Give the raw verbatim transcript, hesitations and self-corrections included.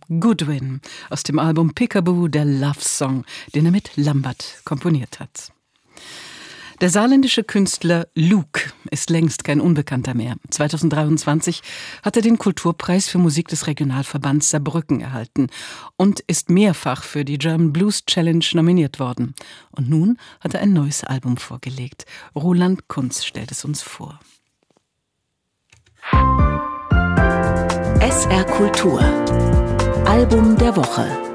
Goodwin aus dem Album Peekaboo, der Love Song, den er mit Lambert komponiert hat. Der saarländische Künstler Luke ist längst kein Unbekannter mehr. zweitausenddreiundzwanzig hat er den Kulturpreis für Musik des Regionalverbands Saarbrücken erhalten und ist mehrfach für die German Blues Challenge nominiert worden. Und nun hat er ein neues Album vorgelegt. Roland Kunz stellt es uns vor. S R Kultur. Album der Woche.